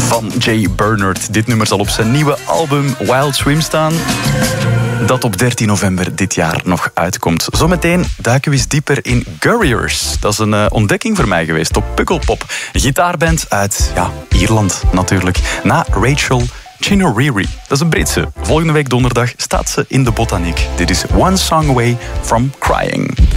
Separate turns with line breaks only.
van Jay Bernard. Dit nummer zal op zijn nieuwe album Wild Swim staan, dat op 13 november dit jaar nog uitkomt. Zometeen duiken we eens dieper in Gurriers. Dat is een ontdekking voor mij geweest op Pukkelpop. Een gitaarband uit Ierland natuurlijk. Na Rachel Chinoriri. Dat is een Britse. Volgende week donderdag staat ze in de Botaniek. Dit is One Song Away from Crying.